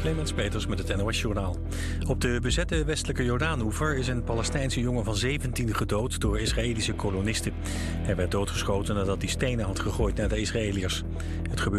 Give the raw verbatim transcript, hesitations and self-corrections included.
Clemens Peters met het N O S-journaal. Op de bezette westelijke Jordaanoever is een Palestijnse jongen van zeventien gedood door Israëlische kolonisten. Hij werd doodgeschoten nadat hij stenen had gegooid naar de Israëliërs. Het gebeurde